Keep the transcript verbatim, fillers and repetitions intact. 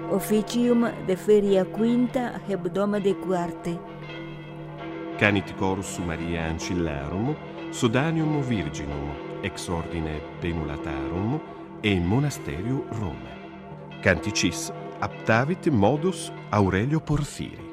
officium de feria quinta hebdomade quarte. Canit corus Maria Ancillarum, Sodanium Virginum, ex ordine Penulatarum, e monasterio Rome. Canticis aptavit modus Aurelio Porfiri.